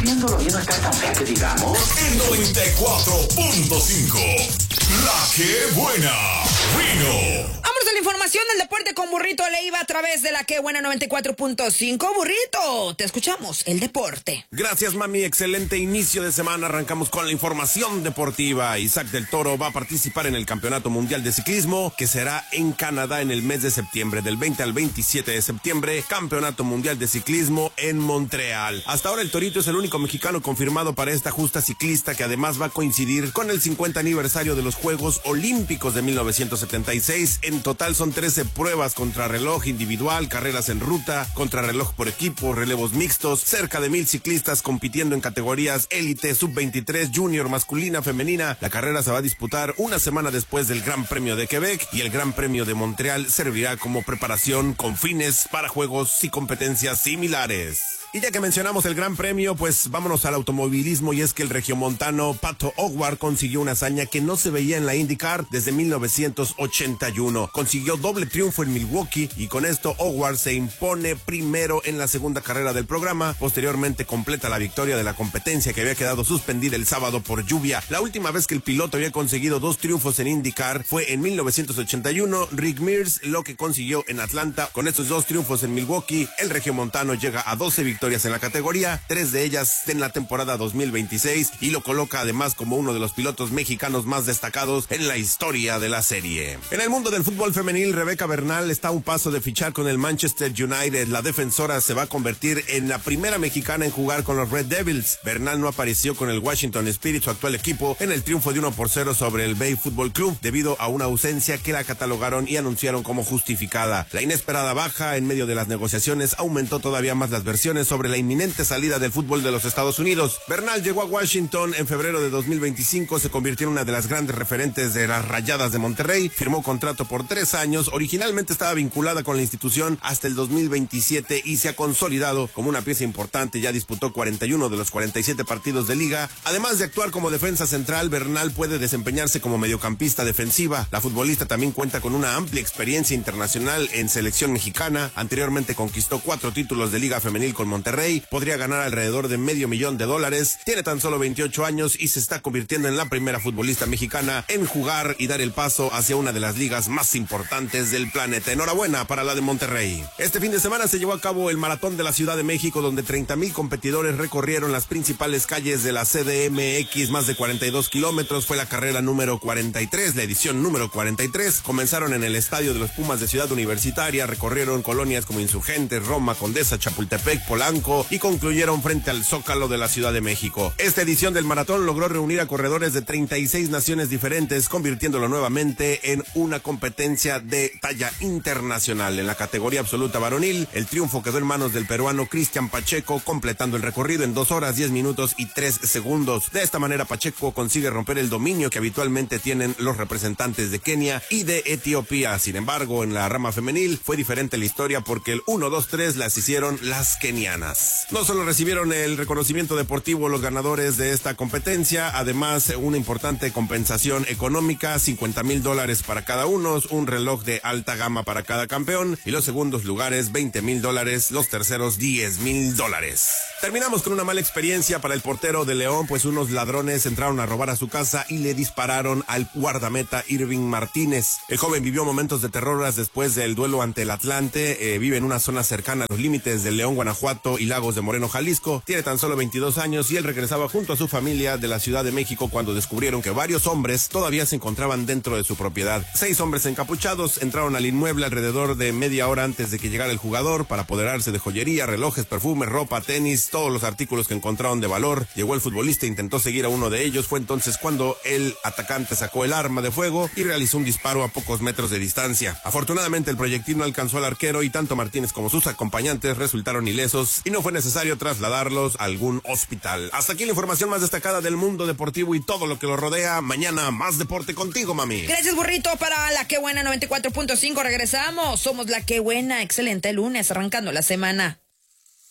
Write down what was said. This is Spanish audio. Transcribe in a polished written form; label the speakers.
Speaker 1: viéndolo bien no está tan fea que digamos.
Speaker 2: En 94.5, La Que Buena, Rino.
Speaker 3: Vamos a la información del deporte con Burrito Leiva a través de La Que Buena 94.5. Burrito, te escuchamos, el deporte.
Speaker 4: Gracias, mami. Excelente inicio de semana. Arrancamos con la información deportiva. Isaac del Toro va a participar en el Campeonato Mundial de Ciclismo, que será en Canadá en el mes de septiembre, del 20 al 27 de septiembre. Campeonato Mundial de Ciclismo en Montreal. Hasta ahora el Torito es el único mexicano confirmado para esta justa ciclista, que además va a coincidir con el 50 aniversario de los Juegos Olímpicos de 1976. En total son 13 pruebas: contrarreloj individual, carreras en ruta, contrarreloj por equipo, relevos mixtos, cerca de 1,000 ciclistas compitiendo en categorías élite, sub-23, junior, masculina, femenina. La carrera se va a disputar una semana después del Gran Premio de Quebec, y el Gran Premio de Montreal servirá como preparación con fines para juegos y competencias similares. Y ya que mencionamos el Gran Premio, pues vámonos al automovilismo, y es que el regiomontano Pato O'Ward consiguió una hazaña que no se veía en la IndyCar desde 1981. Consiguió doble triunfo en Milwaukee, y con esto O'Ward se impone primero en la segunda carrera del programa. Posteriormente completa la victoria de la competencia, que había quedado suspendida el sábado por lluvia. La última vez que el piloto había conseguido 2 triunfos en IndyCar fue en 1981. Rick Mears lo que consiguió en Atlanta. Con estos 2 triunfos en Milwaukee, el regiomontano llega a 12 victorias en la categoría, 3 de ellas en la temporada 2026, y lo coloca además como uno de los pilotos mexicanos más destacados en la historia de la serie. En el mundo del fútbol femenil, Rebeca Bernal está a un paso de fichar con el Manchester United. La defensora se va a convertir en la primera mexicana en jugar con los Red Devils. Bernal no apareció con el Washington Spirit, su actual equipo, en el triunfo de 1-0 sobre el Bay Fútbol Club, debido a una ausencia que la catalogaron y anunciaron como justificada. La inesperada baja en medio de las negociaciones aumentó todavía más las versiones sobre la inminente salida del fútbol de los Estados Unidos. Bernal llegó a Washington en febrero de 2025, se convirtió en una de las grandes referentes de las Rayadas de Monterrey, firmó contrato por 3 años, originalmente estaba vinculada con la institución hasta el 2027 y se ha consolidado como una pieza importante. Ya disputó 41 de los 47 partidos de liga. Además de actuar como defensa central, Bernal puede desempeñarse como mediocampista defensiva. La futbolista también cuenta con una amplia experiencia internacional en selección mexicana. Anteriormente conquistó 4 títulos de liga femenil con Monterrey. Podría ganar alrededor de $500,000. Tiene tan solo 28 años y se está convirtiendo en la primera futbolista mexicana en jugar y dar el paso hacia una de las ligas más importantes del planeta. Enhorabuena para la de Monterrey. Este fin de semana se llevó a cabo el Maratón de la Ciudad de México, donde 30,000 competidores recorrieron las principales calles de la CDMX, más de 42 kilómetros. Fue la carrera número 43, la edición número 43. Comenzaron en el estadio de los Pumas de Ciudad Universitaria, recorrieron colonias como Insurgentes, Roma, Condesa, Chapultepec, Polanco, y concluyeron frente al Zócalo de la Ciudad de México. Esta edición del maratón logró reunir a corredores de 36 naciones diferentes, convirtiéndolo nuevamente en una competencia de talla internacional. En la categoría absoluta varonil, el triunfo quedó en manos del peruano Cristian Pacheco, completando el recorrido en 2 horas, 10 minutos y 3 segundos. De esta manera, Pacheco consigue romper el dominio que habitualmente tienen los representantes de Kenia y de Etiopía. Sin embargo, en la rama femenil fue diferente la historia, porque el 1, 2, 3 las hicieron las kenianas. No solo recibieron el reconocimiento deportivo los ganadores de esta competencia, además una importante compensación económica, $50,000 para cada uno, un reloj de alta gama para cada campeón, y los segundos lugares $20,000, los terceros $10,000. Terminamos con una mala experiencia para el portero de León, pues unos ladrones entraron a robar a su casa y le dispararon al guardameta Irving Martínez. El joven vivió momentos de terror horas después del duelo ante el Atlante. Vive en una zona cercana a los límites de León, Guanajuato y Lagos de Moreno, Jalisco. Tiene tan solo 22 años y él regresaba junto a su familia de la Ciudad de México cuando descubrieron que varios hombres todavía se encontraban dentro de su propiedad. 6 hombres encapuchados entraron al inmueble alrededor de media hora antes de que llegara el jugador para apoderarse de joyería, relojes, perfumes, ropa, tenis, todos los artículos que encontraron de valor. Llegó el futbolista e intentó seguir a uno de ellos. Fue entonces cuando el atacante sacó el arma de fuego y realizó un disparo a pocos metros de distancia. Afortunadamente el proyectil no alcanzó al arquero y tanto Martínez como sus acompañantes resultaron ilesos y no fue necesario trasladarlos a algún hospital. Hasta aquí la información más destacada del mundo deportivo y todo lo que lo rodea. Mañana más deporte contigo, mami.
Speaker 3: Gracias, burrito, para La Que Buena 94.5. Regresamos. Somos La Que Buena. Excelente lunes, arrancando la semana.